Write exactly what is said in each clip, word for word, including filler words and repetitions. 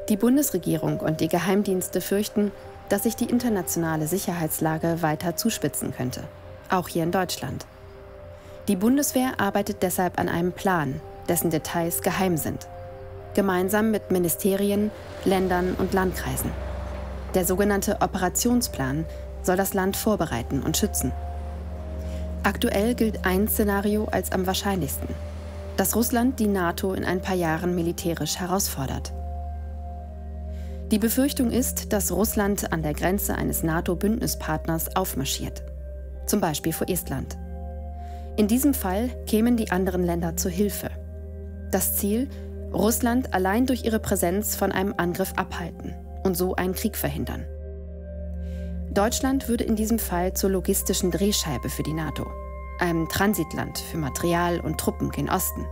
Die Bundesregierung und die Geheimdienste fürchten, dass sich die internationale Sicherheitslage weiter zuspitzen könnte, auch hier in Deutschland. Die Bundeswehr arbeitet deshalb an einem Plan, dessen Details geheim sind, gemeinsam mit Ministerien, Ländern und Landkreisen. Der sogenannte Operationsplan soll das Land vorbereiten und schützen. Aktuell gilt ein Szenario als am wahrscheinlichsten: dass Russland die NATO in ein paar Jahren militärisch herausfordert. Die Befürchtung ist, dass Russland an der Grenze eines NATO-Bündnispartners aufmarschiert, zum Beispiel vor Estland. In diesem Fall kämen die anderen Länder zu Hilfe. Das Ziel: Russland allein durch ihre Präsenz von einem Angriff abhalten und so einen Krieg verhindern. Deutschland würde in diesem Fall zur logistischen Drehscheibe für die NATO, einem Transitland für Material und Truppen gen Osten.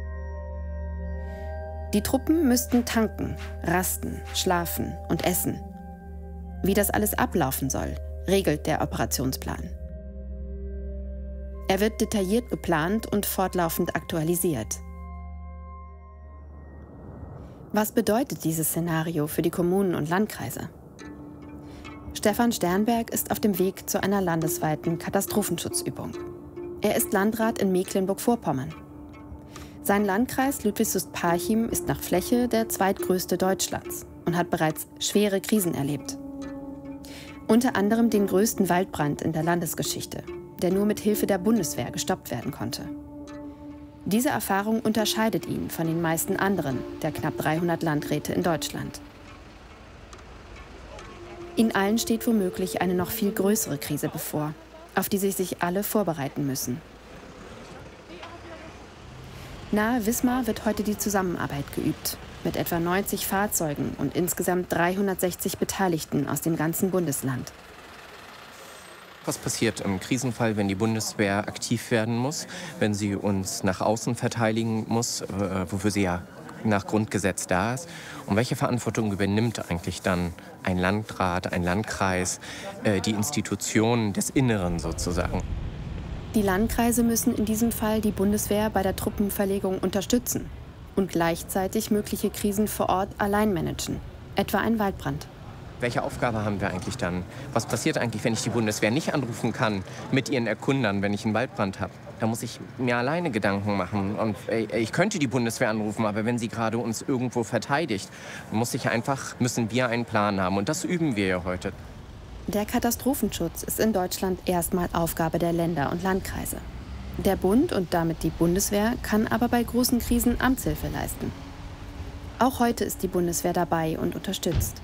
Die Truppen müssten tanken, rasten, schlafen und essen. Wie das alles ablaufen soll, regelt der Operationsplan. Er wird detailliert geplant und fortlaufend aktualisiert. Was bedeutet dieses Szenario für die Kommunen und Landkreise? Stefan Sternberg ist auf dem Weg zu einer landesweiten Katastrophenschutzübung. Er ist Landrat in Mecklenburg-Vorpommern. Sein Landkreis Ludwigslust-Parchim ist nach Fläche der zweitgrößte Deutschlands und hat bereits schwere Krisen erlebt. Unter anderem den größten Waldbrand in der Landesgeschichte, der nur mit Hilfe der Bundeswehr gestoppt werden konnte. Diese Erfahrung unterscheidet ihn von den meisten anderen der knapp dreihundert Landräte in Deutschland. Ihnen allen steht womöglich eine noch viel größere Krise bevor, auf die sich sich alle vorbereiten müssen. Nahe Wismar wird heute die Zusammenarbeit geübt, mit etwa neunzig Fahrzeugen und insgesamt dreihundertsechzig Beteiligten aus dem ganzen Bundesland. Was passiert im Krisenfall, wenn die Bundeswehr aktiv werden muss, wenn sie uns nach außen verteidigen muss, äh, wofür sie ja nach Grundgesetz da ist? Und welche Verantwortung übernimmt eigentlich dann ein Landrat, ein Landkreis, äh, die Institutionen des Inneren sozusagen? Die Landkreise müssen in diesem Fall die Bundeswehr bei der Truppenverlegung unterstützen und gleichzeitig mögliche Krisen vor Ort allein managen, etwa ein Waldbrand. Welche Aufgabe haben wir eigentlich dann? Was passiert eigentlich, wenn ich die Bundeswehr nicht anrufen kann mit ihren Erkundern, wenn ich einen Waldbrand habe? Da muss ich mir alleine Gedanken machen. Und ich könnte die Bundeswehr anrufen, aber wenn sie gerade uns irgendwo verteidigt, muss ich einfach, müssen wir einen Plan haben. Und das üben wir ja heute. Der Katastrophenschutz ist in Deutschland erstmal Aufgabe der Länder und Landkreise. Der Bund und damit die Bundeswehr kann aber bei großen Krisen Amtshilfe leisten. Auch heute ist die Bundeswehr dabei und unterstützt.